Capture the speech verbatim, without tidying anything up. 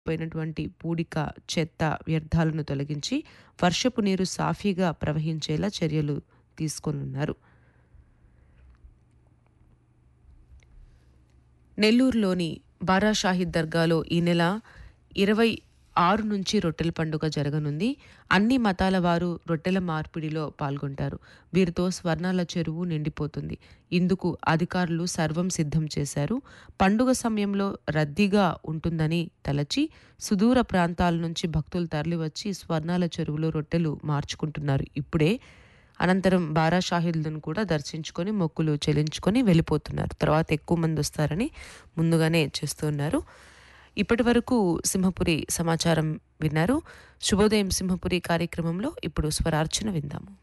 పోయినటువంటి పూడిక, చెత్త, వ్యర్థాలను తొలగించి వర్షపు నీరు సాఫీగా ప్రవహించేలా చర్యలు తీసుకోనున్నారు. నెల్లూరులోని బారా షాహిద్ దర్గాలో ఈ నెల ఇరవై ఆరు నుంచి రొట్టెల పండుగ జరగనుంది. అన్ని మతాల వారు రొట్టెల మార్పిడిలో పాల్గొంటారు. వీరితో స్వర్ణాల చెరువు నిండిపోతుంది. ఇందుకు అధికారులు సర్వం సిద్ధం చేశారు. పండుగ సమయంలో రద్దీగా ఉంటుందని తలచి సుదూర ప్రాంతాల నుంచి భక్తులు తరలివచ్చి స్వర్ణాల చెరువులో రొట్టెలు మార్చుకుంటున్నారు. ఇప్పుడే అనంతరం బారా షాహిద్లను కూడా దర్శించుకొని మొక్కులు చెల్లించుకొని వెళ్ళిపోతున్నారు. తర్వాత ఎక్కువ మంది వస్తారని ముందుగానే చేస్తున్నారు. ఇప్పటి వరకు సింహపురి సమాచారం విన్నారు. శుభోదయం సింహపురి కార్యక్రమంలో ఇప్పుడు స్వరార్చన విందాము.